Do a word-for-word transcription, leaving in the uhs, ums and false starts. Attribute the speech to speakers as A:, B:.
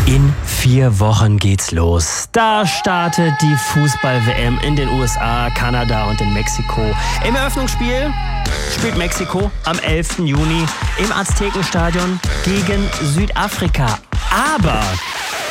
A: In vier Wochen geht's los. Da startet die Fußball-W M in den U S A, Kanada und in Mexiko. Im Eröffnungsspiel spielt Mexiko am elften Juni im Aztekenstadion gegen Südafrika. Aber